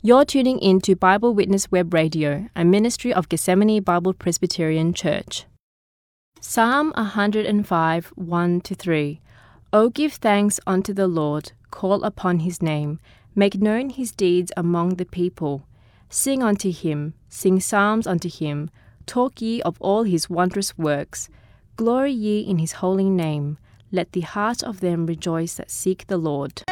You're tuning in to Bible Witness Web Radio, a ministry of Gethsemane Bible Presbyterian Church. Psalm 105, 1-3. O give thanks unto the Lord, call upon his name, make known his deeds among the people. Sing unto him, sing psalms unto him, talk ye of all his wondrous works. Glory ye in his holy name, let the heart of them rejoice that seek the Lord.